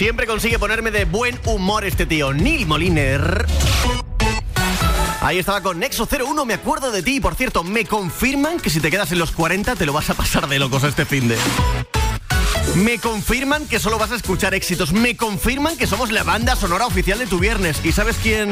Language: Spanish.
Siempre consigue ponerme de buen humor este tío, Neil Moliner. Ahí estaba con Nexo 01, me acuerdo de ti. Por cierto, me confirman que si te quedas en los 40 te lo vas a pasar de locos este finde. Me confirman que solo vas a escuchar éxitos. Me confirman que somos la banda sonora oficial de tu viernes. ¿Y sabes quién